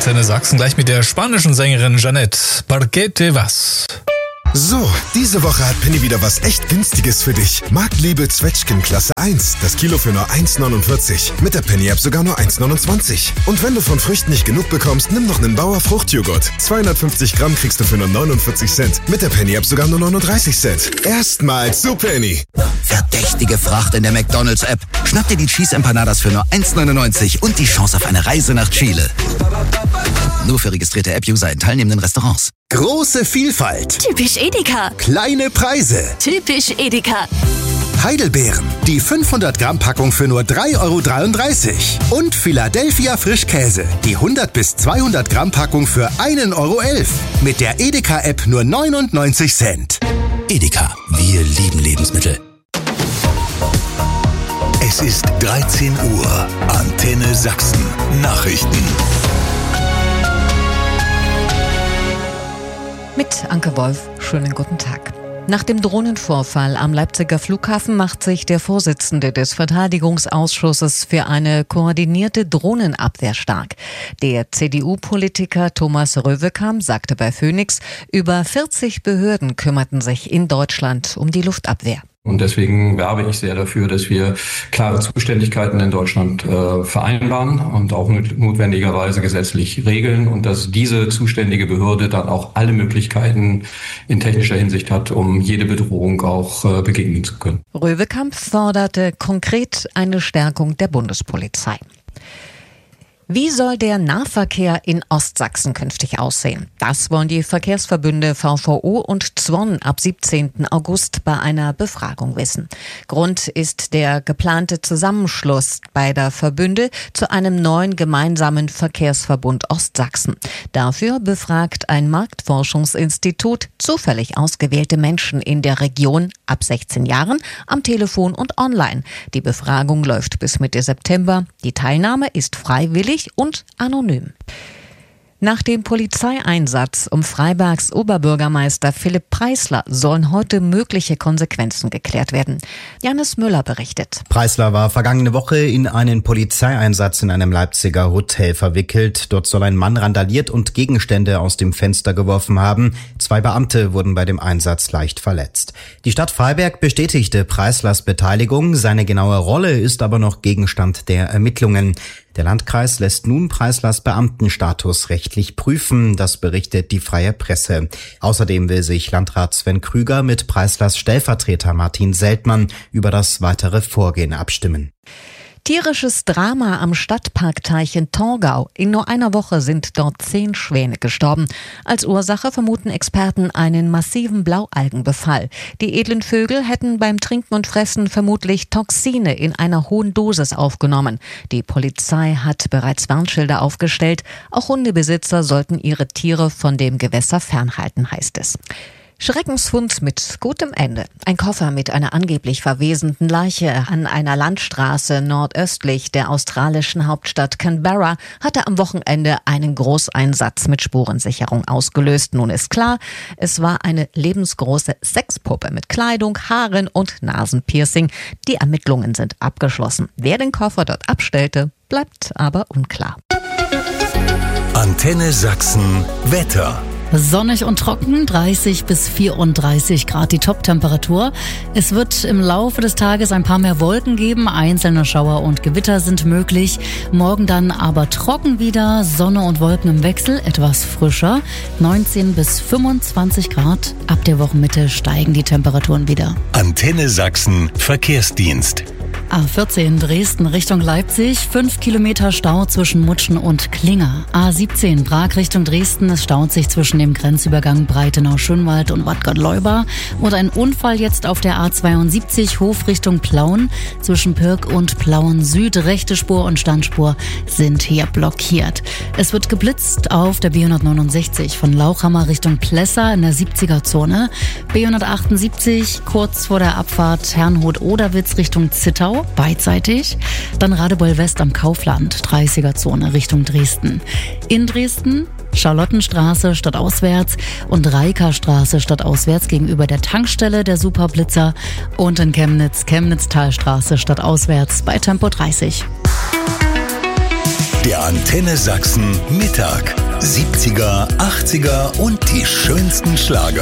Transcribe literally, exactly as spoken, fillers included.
Antenne Sachsen, gleich mit der spanischen Sängerin Jeanette. ¿Por qué te vas? So, diese Woche hat Penny wieder was echt Günstiges für dich. Marktliebe Zwetschgen Klasse eins. Das Kilo für nur eins neunundvierzig. Mit der Penny-App sogar nur eins neunundzwanzig. Und wenn du von Früchten nicht genug bekommst, nimm noch einen Bauer Fruchtjoghurt. zweihundertfünfzig Gramm kriegst du für nur neunundvierzig Cent. Mit der Penny-App sogar nur neununddreißig Cent. Erstmals zu Penny. Verdächtige Fracht in der McDonald's-App. Schnapp dir die Cheese Empanadas für nur eins neunundneunzig und die Chance auf eine Reise nach Chile. Nur für registrierte App-User in teilnehmenden Restaurants. Große Vielfalt. Typisch Edeka. Kleine Preise. Typisch Edeka. Heidelbeeren. Die fünfhundert Gramm Packung für nur drei Euro dreiunddreißig. Und Philadelphia Frischkäse. Die hundert bis zweihundert Gramm Packung für ein Euro elf. Mit der Edeka-App nur neunundneunzig Cent. Edeka. Wir lieben Lebensmittel. Es ist dreizehn Uhr. Antenne Sachsen. Nachrichten. Mit Anke Wolf, schönen guten Tag. Nach dem Drohnenvorfall am Leipziger Flughafen macht sich der Vorsitzende des Verteidigungsausschusses für eine koordinierte Drohnenabwehr stark. Der C D U-Politiker Thomas Röwekamp sagte bei Phoenix, über vierzig Behörden kümmerten sich in Deutschland um die Luftabwehr. Und deswegen werbe ich sehr dafür, dass wir klare Zuständigkeiten in Deutschland äh, vereinbaren und auch notwendigerweise gesetzlich regeln und dass diese zuständige Behörde dann auch alle Möglichkeiten in technischer Hinsicht hat, um jede Bedrohung auch äh, begegnen zu können. Röwekamp forderte konkret eine Stärkung der Bundespolizei. Wie soll der Nahverkehr in Ostsachsen künftig aussehen? Das wollen die Verkehrsverbünde V V O und Zwon ab siebzehnten August bei einer Befragung wissen. Grund ist der geplante Zusammenschluss beider Verbünde zu einem neuen gemeinsamen Verkehrsverbund Ostsachsen. Dafür befragt ein Marktforschungsinstitut zufällig ausgewählte Menschen in der Region ab sechzehn Jahren am Telefon und online. Die Befragung läuft bis Mitte September. Die Teilnahme ist freiwillig und anonym. Nach dem Polizeieinsatz um Freibergs Oberbürgermeister Philipp Preisler sollen heute mögliche Konsequenzen geklärt werden. Janis Müller berichtet. Preisler war vergangene Woche in einen Polizeieinsatz in einem Leipziger Hotel verwickelt. Dort soll ein Mann randaliert und Gegenstände aus dem Fenster geworfen haben. Zwei Beamte wurden bei dem Einsatz leicht verletzt. Die Stadt Freiberg bestätigte Preislers Beteiligung. Seine genaue Rolle ist aber noch Gegenstand der Ermittlungen. Der Landkreis lässt nun Preislers Beamtenstatus rechtlich prüfen, das berichtet die Freie Presse. Außerdem will sich Landrat Sven Krüger mit Preislers Stellvertreter Martin Seltmann über das weitere Vorgehen abstimmen. Tierisches Drama am Stadtparkteich in Torgau. In nur einer Woche sind dort zehn Schwäne gestorben. Als Ursache vermuten Experten einen massiven Blaualgenbefall. Die edlen Vögel hätten beim Trinken und Fressen vermutlich Toxine in einer hohen Dosis aufgenommen. Die Polizei hat bereits Warnschilder aufgestellt. Auch Hundebesitzer sollten ihre Tiere von dem Gewässer fernhalten, heißt es. Schreckensfund mit gutem Ende. Ein Koffer mit einer angeblich verwesenden Leiche an einer Landstraße nordöstlich der australischen Hauptstadt Canberra hatte am Wochenende einen Großeinsatz mit Spurensicherung ausgelöst. Nun ist klar, es war eine lebensgroße Sexpuppe mit Kleidung, Haaren und Nasenpiercing. Die Ermittlungen sind abgeschlossen. Wer den Koffer dort abstellte, bleibt aber unklar. Antenne Sachsen Wetter. Sonnig und trocken, dreißig bis vierunddreißig Grad die Top-Temperatur. Es wird im Laufe des Tages ein paar mehr Wolken geben, einzelne Schauer und Gewitter sind möglich. Morgen dann aber trocken wieder, Sonne und Wolken im Wechsel, etwas frischer, neunzehn bis fünfundzwanzig Grad. Ab der Wochenmitte steigen die Temperaturen wieder. Antenne Sachsen Verkehrsdienst. A vierzehn Dresden Richtung Leipzig, fünf Kilometer Stau zwischen Mutschen und Klinger. A siebzehn Prag Richtung Dresden, es staut sich zwischen dem Grenzübergang Breitenau-Schönwald und Bad Gottleuba. Und ein Unfall jetzt auf der A zweiundsiebzig Hof Richtung Plauen. Zwischen Pirk und Plauen Süd, rechte Spur und Standspur sind hier blockiert. Es wird geblitzt auf der B hundertneunundsechzig von Lauchhammer Richtung Plessa in der siebziger Zone. B hundertachtundsiebzig kurz vor der Abfahrt Herrnhut-Oderwitz Richtung Zittau, beidseitig. Dann Radebeul West am Kaufland, dreißiger Zone Richtung Dresden. In Dresden Charlottenstraße stadtauswärts und Reikerstraße stadtauswärts gegenüber der Tankstelle der Superblitzer und in Chemnitz Chemnitztalstraße stadtauswärts bei Tempo dreißig. Der Antenne Sachsen Mittag. siebziger, achtziger und die schönsten Schlager.